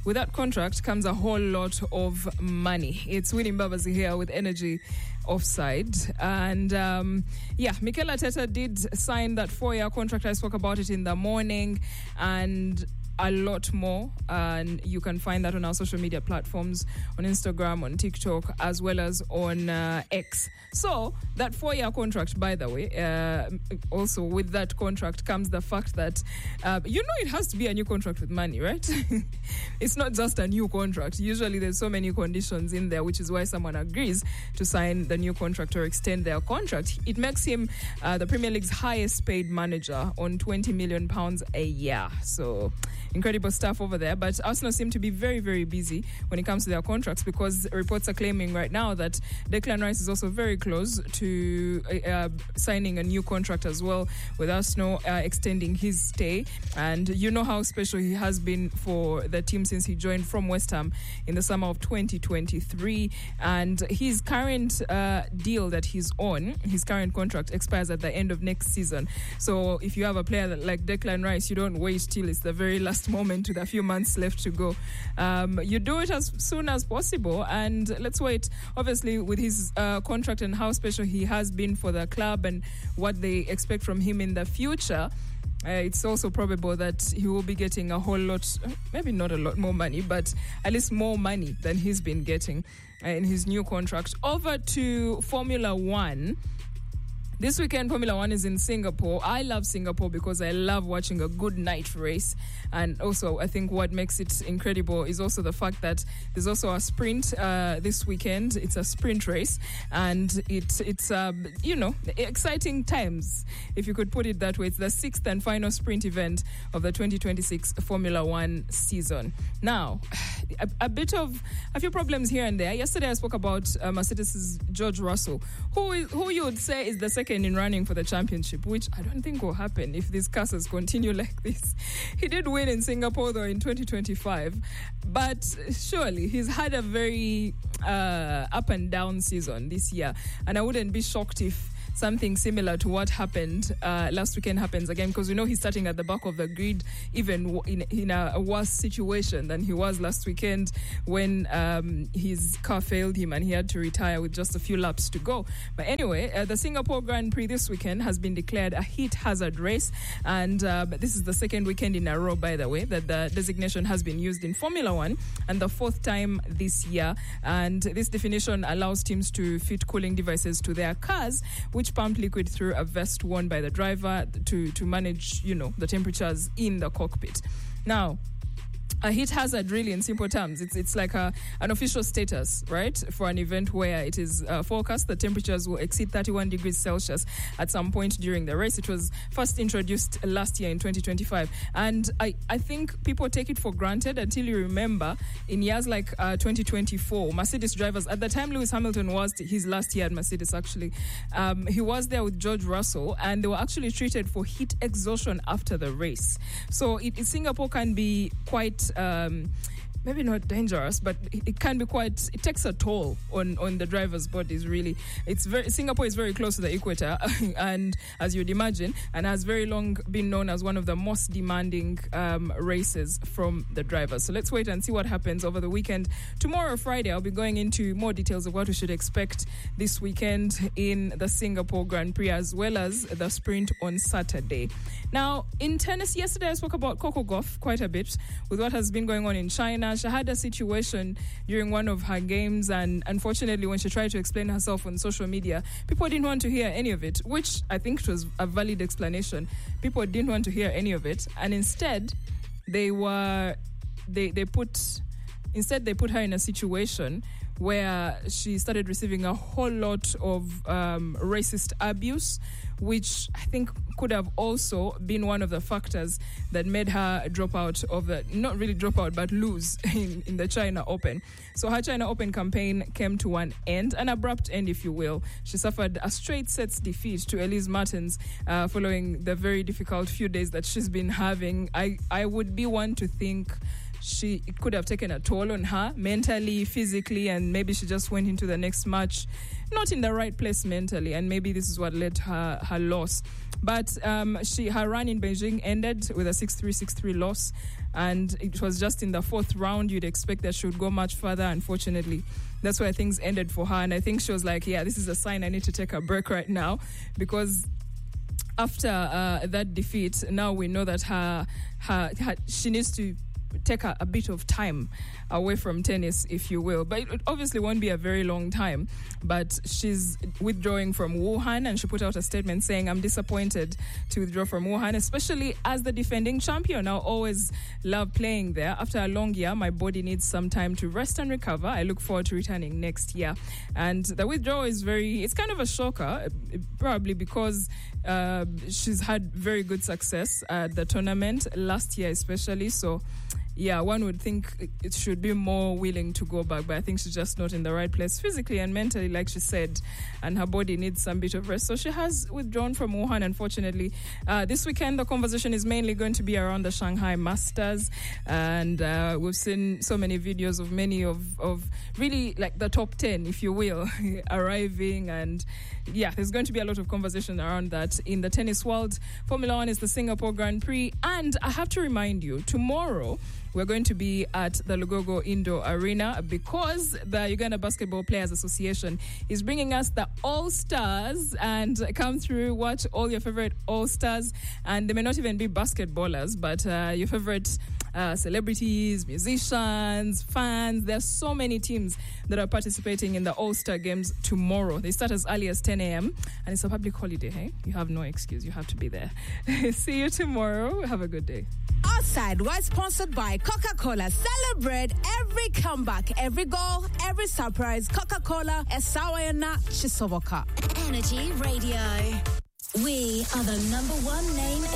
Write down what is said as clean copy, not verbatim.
with that contract comes a whole lot of money. It's Winnie Mbabazi here with Energy Offside. And Mikel Arteta did sign that 4-year contract. I spoke about it in the morning, and a lot more, and you can find that on our social media platforms, on Instagram, on TikTok, as well as on X. So that 4-year contract, by the way, also with that contract comes the fact that it has to be a new contract with money, right? It's not just a new contract. Usually there's so many conditions in there, which is why someone agrees to sign the new contract or extend their contract. It makes him the Premier League's highest paid manager on £20 million a year. So incredible stuff over there. But Arsenal seem to be very, very busy when it comes to their contracts, because reports are claiming right now that Declan Rice is also very close to signing a new contract as well, with Arsenal extending his stay. And you know how special he has been for the team since he joined from West Ham in the summer of 2023. And his current deal that he's on, his current contract, expires at the end of next season. So if you have a player like Declan Rice, you don't wait till it's the very last moment with a few months left to go. You do it as soon as possible, and let's wait, obviously, with his contract and how special he has been for the club and what they expect from him in the future. It's also probable that he will be getting a whole lot, maybe not a lot more money, but at least more money than he's been getting in his new contract. Over to Formula One. This weekend, Formula One is in Singapore. I love Singapore because I love watching a good night race. And also, I think what makes it incredible is also the fact that there's also a sprint this weekend. It's a sprint race. And it's exciting times, if you could put it that way. It's the 6th and final sprint event of the 2026 Formula One season. Now, a few problems here and there. Yesterday, I spoke about Mercedes' George Russell, who you would say is the second in running for the championship, which I don't think will happen if these cars continue like this. He did win in Singapore, though, in 2025, but surely he's had a very up and down season this year, and I wouldn't be shocked if something similar to what happened last weekend happens again, because we know he's starting at the back of the grid, even in a worse situation than he was last weekend when his car failed him and he had to retire with just a few laps to go. But anyway, the Singapore Grand Prix this weekend has been declared a heat hazard race, and this is the second weekend in a row, by the way, that the designation has been used in Formula One, and the 4th time this year. And this definition allows teams to fit cooling devices to their cars, which pump liquid through a vest worn by the driver to manage, the temperatures in the cockpit. Now, a heat hazard, really, in simple terms, it's like an official status, right, for an event where it is forecast that temperatures will exceed 31 degrees Celsius at some point during the race. It was first introduced last year in 2025, and I think people take it for granted until you remember in years like 2024, Mercedes drivers, at the time Lewis Hamilton was his last year at Mercedes, actually, he was there with George Russell, and they were actually treated for heat exhaustion after the race. So Singapore can be quite maybe not dangerous, but it can be quite, it takes a toll on the driver's bodies, really. Singapore is very close to the equator, and as you'd imagine, and has very long been known as one of the most demanding races from the drivers. So let's wait and see what happens over the weekend. Tomorrow, Friday, I'll be going into more details of what we should expect this weekend in the Singapore Grand Prix, as well as the sprint on Saturday. Now, in tennis, yesterday I spoke about Coco Gauff quite a bit with what has been going on in China. She had a situation during one of her games, and unfortunately, when she tried to explain herself on social media, people didn't want to hear any of it, which I think was a valid explanation. People didn't want to hear any of it, and instead, they put her in a situation where she started receiving a whole lot of racist abuse, which I think could have also been one of the factors that made her drop out of not really drop out, but lose in the China Open. So her China Open campaign came to an abrupt end, if you will. She suffered a straight sets defeat to Elise Mertens following the very difficult few days that she's been having. I would be one to think it could have taken a toll on her mentally, physically, and maybe she just went into the next match not in the right place mentally, and maybe this is what led to her loss. But her run in Beijing ended with a 6-3, 6-3 loss. and it was just in the fourth round. You'd expect that she would go much further. Unfortunately, that's where things ended for her, and I think she was like, yeah, this is a sign I need to take a break right now, because after that defeat, now we know that her she needs to take a bit of time away from tennis, if you will. But it obviously won't be a very long time. But she's withdrawing from Wuhan, and she put out a statement saying, I'm disappointed to withdraw from Wuhan, especially as the defending champion. I always love playing there. After a long year, my body needs some time to rest and recover. I look forward to returning next year. And the withdrawal is it's kind of a shocker, probably because she's had very good success at the tournament last year, especially. So, yeah, one would think it should be more willing to go back, but I think she's just not in the right place physically and mentally, like she said, and her body needs some bit of rest. So she has withdrawn from Wuhan, unfortunately. This weekend, the conversation is mainly going to be around the Shanghai Masters, and we've seen so many videos of many of really like the top 10, if you will, arriving, and yeah, there's going to be a lot of conversation around that in the tennis world. Formula One is the Singapore Grand Prix, and I have to remind you, tomorrow we're going to be at the Lugogo Indoor Arena because the Uganda Basketball Players Association is bringing us the All-Stars, and come through, watch all your favorite All-Stars, and they may not even be basketballers, but your favorite celebrities, musicians, fans. There are so many teams that are participating in the All-Star Games tomorrow. They start as early as 10 a.m. and it's a public holiday, hey? You have no excuse. You have to be there. See you tomorrow. Have a good day. Outside was sponsored by Coca-Cola. Celebrate every comeback, every goal, every surprise. Coca-Cola, Esawayana Chisoboka. Energy Radio. We are the #1 name